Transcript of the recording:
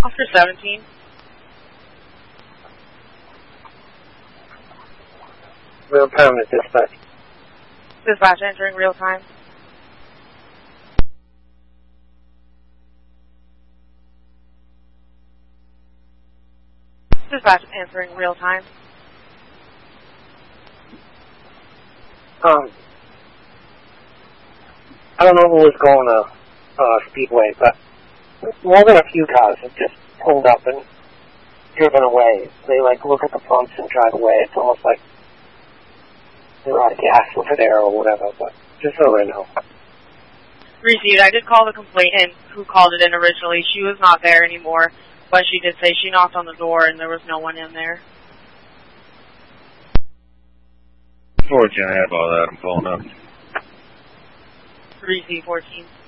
Officer 17. Real time at dispatch. Dispatch entering real time. Dispatch answering real time. I don't know who was going to Speedway, but more than a few cars have just pulled up and driven away. They look at the pumps and drive away. It's almost like they're out of gas over there or whatever, but just so I know. Received. I did call the complainant who called it in originally. She was not there anymore, but she did say she knocked on the door and there was no one in there. Fortunately, I have all that. I'm pulling up. 3C14.